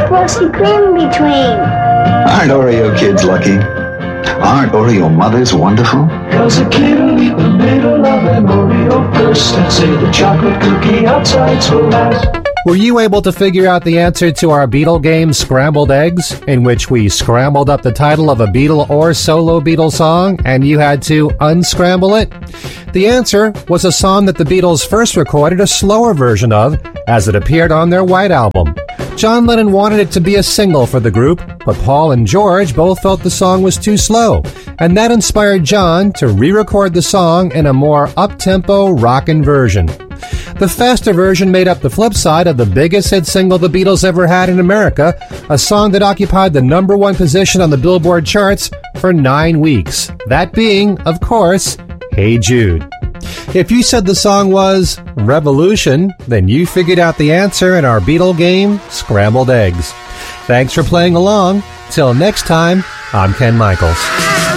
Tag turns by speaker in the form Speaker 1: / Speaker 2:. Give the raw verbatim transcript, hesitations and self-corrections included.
Speaker 1: frosty cream in between.
Speaker 2: Aren't Oreo kids lucky? Aren't Oreo mothers wonderful?
Speaker 3: Cause a kid will eat the middle of an Oreo first and say the chocolate cookie outside's for last.
Speaker 4: Were you able to figure out the answer to our Beatle game, Scrambled Eggs, in which we scrambled up the title of a Beatle or solo Beatle song, and you had to unscramble it? The answer was a song that the Beatles first recorded a slower version of, as it appeared on their White Album. John Lennon wanted it to be a single for the group, but Paul and George both felt the song was too slow, and that inspired John to re-record the song in a more up-tempo, rockin' version. The faster version made up the flip side of the biggest hit single the Beatles ever had in America, a song that occupied the number one position on the Billboard charts for nine weeks. That being, of course, Hey Jude. If you said the song was Revolution, then you figured out the answer in our Beatle game, Scrambled Eggs. Thanks for playing along. Till next time, I'm Ken Michaels.